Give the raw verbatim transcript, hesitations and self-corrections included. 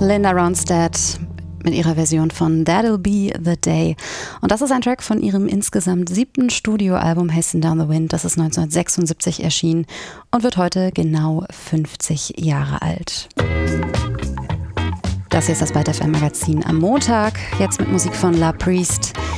Linda Ronstadt mit ihrer Version von That'll Be the Day. Und das ist ein Track von ihrem insgesamt siebten Studioalbum Hasten Down the Wind. Das ist neunzehnhundertsechsundsiebzig erschienen und wird heute genau fünfzig Jahre alt. Das hier ist das Byte F M Magazin am Montag. Jetzt mit Musik von La Priest.